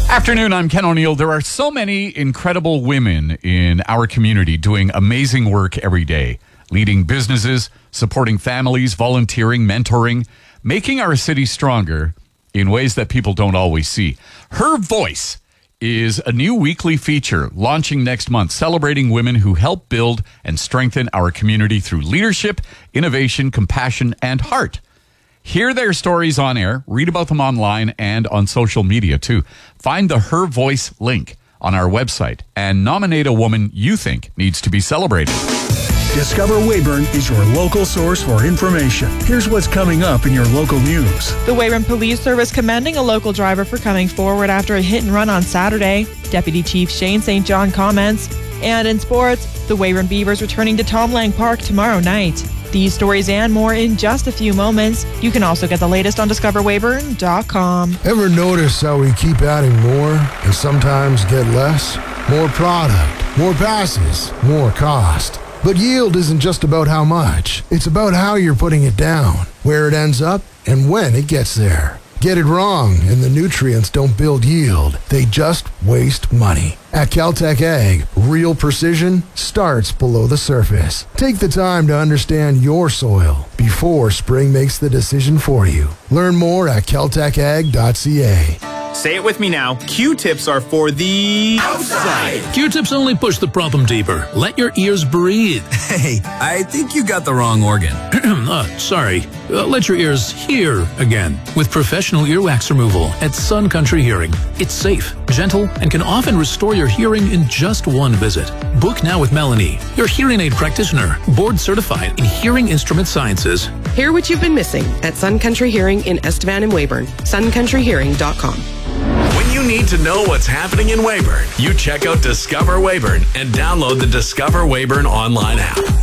Afternoon, I'm Ken O'Neill. There are so many incredible women in our community doing amazing work every day, leading businesses, supporting families, volunteering, mentoring, making our city stronger in ways that people don't always see. Her Voice is a new weekly feature launching next month, celebrating women who help build and strengthen our community through leadership, innovation, compassion, and heart. Hear their stories on air, read about them online and on social media too. Find the Her Voice link on our website and nominate a woman you think needs to be celebrated. Discover Weyburn is your local source for information. Here's what's coming up in your local news. The Weyburn Police Service commending a local driver for coming forward after a hit and run on Saturday. Deputy Chief Shane St. John comments. And in sports, the Weyburn Beavers returning to Tom Lang Park tomorrow night. These stories and more in just a few moments. You can also get the latest on discoverweyburn.com. Ever notice how we keep adding more and sometimes get less? More product, more passes, more cost. But yield isn't just about how much. It's about how you're putting it down, where it ends up, and when it gets there. Get it wrong, and the nutrients don't build yield. They just waste money. At Caltech Ag, real precision starts below the surface. Take the time to understand your soil before spring makes the decision for you. Learn more at caltechag.ca. Say it with me now. Q-tips are for the outside. Q-tips only push the problem deeper. Let your ears breathe. Hey, I think you got the wrong organ. Sorry. Let your ears hear again. With professional earwax removal at Sun Country Hearing. It's safe, gentle, and can often restore your hearing in just one visit. Book now with Melanie, your hearing aid practitioner, board certified in hearing instrument sciences. Hear what you've been missing at Sun Country Hearing in Estevan and Weyburn. suncountryhearing.com. When you need to know what's happening in Weyburn, you check out Discover Weyburn and download the Discover Weyburn online app.